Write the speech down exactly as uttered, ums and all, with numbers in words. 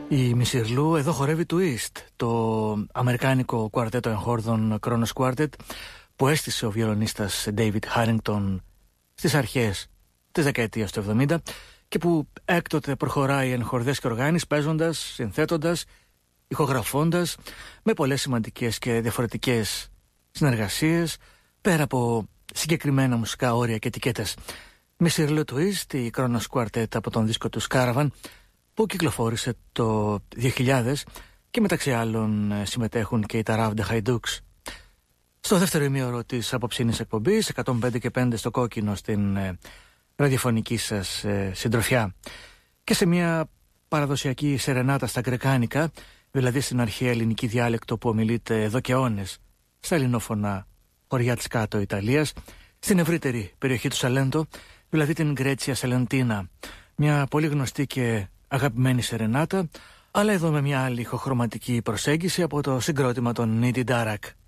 Η Μισιρλού εδώ χορεύει Twist, το αμερικάνικο κουαρτέτο εγχόρδων Kronos Quartet που έστησε ο βιολονίστας David Harrington στις αρχές της δεκαετίας του εβδομήντα και που έκτοτε προχωράει εν χορδές και οργάνης, παίζοντας, συνθέτοντας, ηχογραφώντας με πολλές σημαντικές και διαφορετικές συνεργασίες πέρα από συγκεκριμένα μουσικά όρια και ετικέτες. Μισιρλού Twist, η Kronos Quartet από τον δίσκο του Caravan που κυκλοφόρησε το δύο χιλιάδες και μεταξύ άλλων συμμετέχουν και οι Taravde Haiduks. Στο δεύτερο ημίωρο της απόψινής εκπομπής, εκατόν πέντε και πέντε στο κόκκινο στην ε, ραδιοφωνική σας ε, συντροφιά και σε μια παραδοσιακή σερενάτα στα γκρεκάνικα, δηλαδή στην αρχαία ελληνική διάλεκτο που ομιλείται εδώ και αιώνες στα ελληνόφωνα χωριά της κάτω Ιταλίας, στην ευρύτερη περιοχή του Σαλέντο, δηλαδή την Γκρέτσια Σαλεντίνα, μια πολύ γνωστή και αγαπημένη σερενάτα, αλλά εδώ με μια άλλη ηχοχρωματική προσέγγιση από το συγκρότημα των Nidhi Darak.